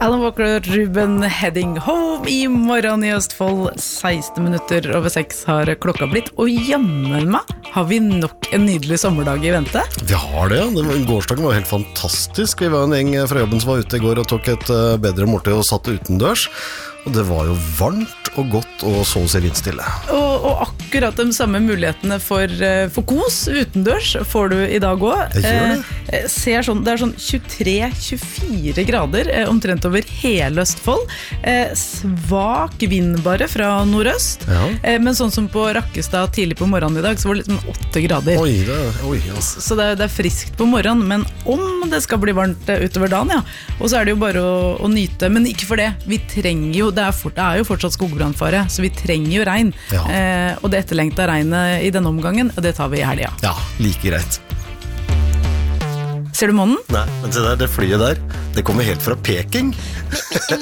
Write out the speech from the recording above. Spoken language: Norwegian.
Alan Walker, Ruben Heading Home I morgen I Østfold, 16:16 har klokka blitt, og jammen meg har vi nok en nydelig sommerdag I vente. Vi har det, gårsdagen var helt fantastisk. Vi var en gjeng fra jobben som var ute I går og tok et bedre måltid og satt utendørs. Og det var jo varmt og godt og så å si vindstille. Og akkurat de samme mulighetene for kos utendørs får du I dag også. Ser sånn, det sånn 23-24 grader omtrent over hele Østfold. Svak vind bare fra nordøst. Ja. Men sånn som på Rakkestad tidlig på morgenen I dag, så var det liksom 8 grader. Ja. Så det friskt på morgenen, men om det skal bli varmt utover dagen, ja. Og så det jo bare å nyte, men ikke for det. Vi trenger jo, det er jo fortsatt skogbrannfare, så vi trenger jo regn. Ja. Og det etterlengte regnet I denne omgangen, og det tar vi I helgen. Ja, like greit. Ser du månen? Nei, men se der, det flyet der, det kommer helt fra Peking.